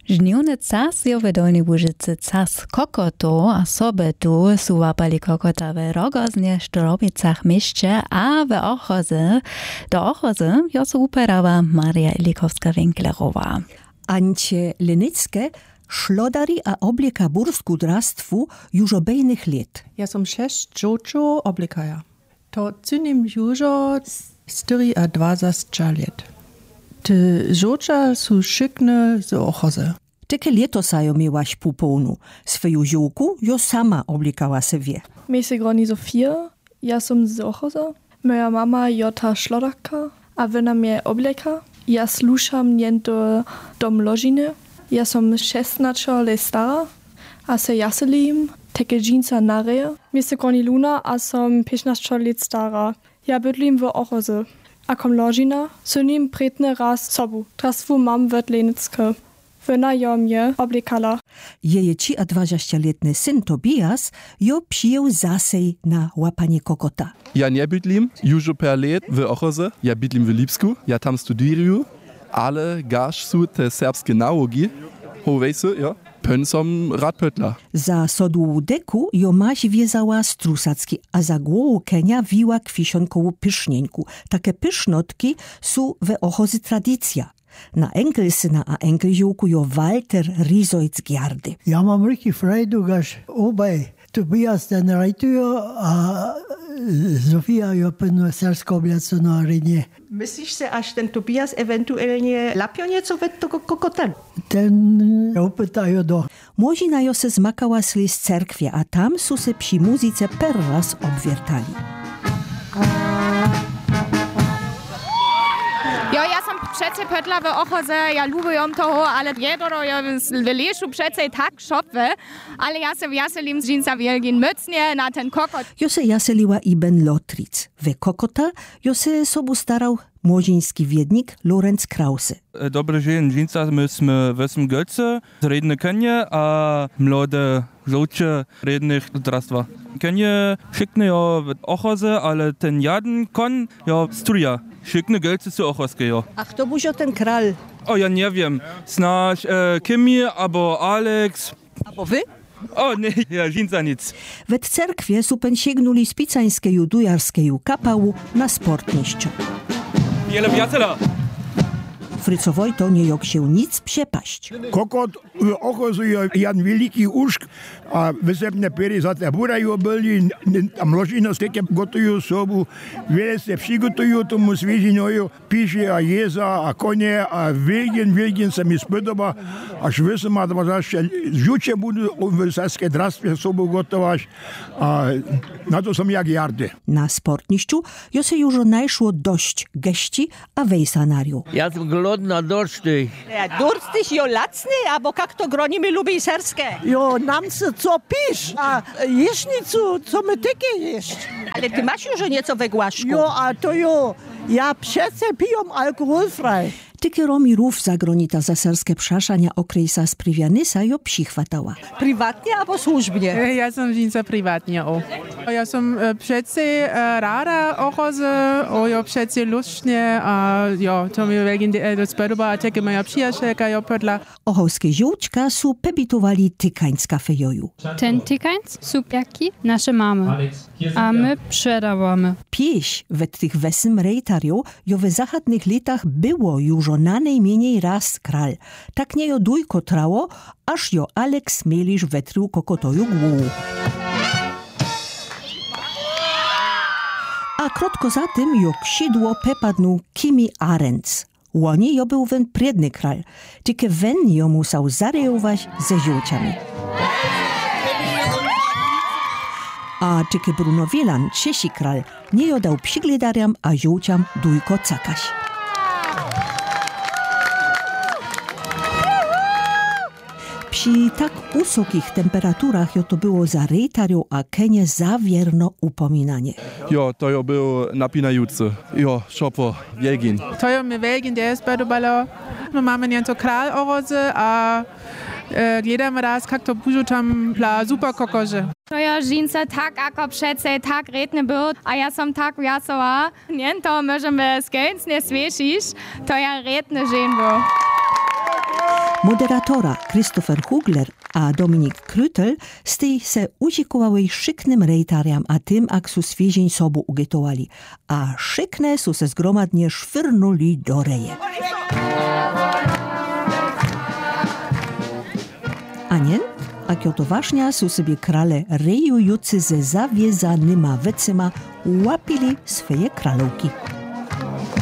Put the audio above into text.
Žnivny cas je v Dolnej Łużycy cas kokotów, a sobotu su łapali kokota w Rogoznie, Sztorobicach mieście, a w Ochozy, do Ochozy jo su uperała Maria Ilikowska-Winklerowa. Ancie Lenickie szlodari a oblieka bursku drastwu już obejnych lat. Ja som 6 dżoczo oblikaja. To cynim jużo 4 a 20 lat. Te dżocza su szykne z Ochozy. Jakie leto sajo miałaś puponu? Swoją ziółku jo sama oblikała sobie. My se groni Sofia, ja som z Ochozy. Moja mama jota szlodarka, a wena mnie obleka. Ja slušam njento dom ložine. Ja som 16 let stara, a se jaselim, teke džinca nareje. Mi se groni Luna, a som 15 let stara. Ja bydlim v Ochozy. A kom ložina, synim pretne raz sobu. Trasvu mam vrt Lenickie. Wena jo mnie oblikala. Jeje 23-letny syn Tobias jo przyjął zasej na łapanie kokota. Ja nie bydlim, już per let w Ochozy. Ja bydlim w Lipsku, ja tam studiuję, ale gaż su te serbskie nauki, weißt ja, pönsom radpötla. Za sodu deku jo maś wiezała strusacki, a za głową Kenia wiła kwisionkowu pysznieńku. Takie pysznotki su we Ochozy tradycja. Na enkelsyna a enkelziółku jo Walter Rizojc gjardy. Ja mam richtig Freude, dass obaj Tobias den rejtują, a Sofia jo pewno serskobliaco na arenie. Myślisz, że aż ten Tobias ewentualnie lapio nieco wet tego kokota? Ten opytają do. Młozina jo se zmakała sli z cerkwi, a tam su se przy muzyce per raz obwiertali. Ja sam przece pötla w Ochozy, ja lubię toho, ale jedoro ja w Leszu przece tak szopwe, ale ja se wjaselim z dżinsa wielgin mycnie na ten kokot. Jo se jaseliła i Ben Lotric. We kokota jo se sobu starał młodziński wiednik Lorenz Krause. Dobry dzień, dżinsa myśmy wesm Götze, redne Kenie, a młode żołcie rednych drastwa. Kenie szykne jo w Ochozy, ale ten jeden kon jo studia. Szykne Götze su Ochozkie jo. A kto buzio ten kral? O, ja nie wiem. Snaż Kimi, albo Alex. Albo wy? O, nie, ja dżinsa nic. We cerkwie supen sięgnuli z picańskeju dujarskeju kapału na sportniszczo. Jele wjacela. Fryco Wojto nie jok się nic przepaść. Kokot w Ochozy Jan Wielki uszk, a wysepne pery za te burają byli, a młodzina steke gotują sobu, wiele se przygotują tomu zwierzinoju, pisze a jeza, a konie, a wielgien se mi spodoba, aż wysem, a zwłaszcza żucie budu w saskie drastwie sobu gotować, a na to są jak jardy. Na sportniszczu jo se już najszło dość geści, a wejsanariu. Ja głodna dorstych. Durstig jo lacny, albo jak to gronimy lubi serskie? Jo, nam se co pisz, a jesznicu, co my tykie jeść. Ale ty masz już nieco we głaszku. Jo, a to jo, ja przece piją alkoholfrei. Tykie romi rów zagronita za serskie przaszania okrejsa z Privianysa jo przychwatała. Prywatnie albo służbnie? Ja som dżinsa prywatnie, o. Ja som przece rada Ochozy, o jo przece lustnie, a jo, to mi welgin do spodoba, a takie moja przyjacielka jo pötla. Ochowskie ziółczka su pebitowali tykańc kafejoju. Ten tykańc su jaki nasze mamy, a my przedawamy. Pieś we tych wesym rejtarią jo we zachodnich latach było już na najmniej raz kral. Tak nie jo dujko trało, aż jo Alex Mielisz wetrył kokotoju głół. A krótko za tym jo ksidło pepadnął Kimi Arenz. Łoni jo był wen predny kral, tylko wen jo musał zarejować ze ziółciami. A tylko Bruno Wielan, trzeci kral, nie jo dał przygledariam, a ziółciam dujko cakaś. Przy tak wysokich temperaturach jo to było za rejtarią a Kenie zawierno upominanie. Jo, to jo był napinający. Jo, szopo, wielgin. To jo mi welgin, der jest podobalo. My mamy nieco kral Ochozy, a gledamy raz, jak to bužu tam dla super kokože. To ja dżinsa tak, ako przece tak redny był, a ja som tak wjasoła. Nie, to możemy z Gölz nie słyszysz, to ja redny żen był. Moderatora Christopher Hugler a Dominik Krütel stej se udziekowali szyknym rejtariam a tym, jak su świeżeń sobu ugetowali. A szykne su se zgromadnie szwyrnuli do reje. Anien, a kioto ważnia su sobie krale rejujący ze zawiezanyma wecyma łapili swoje kralówki.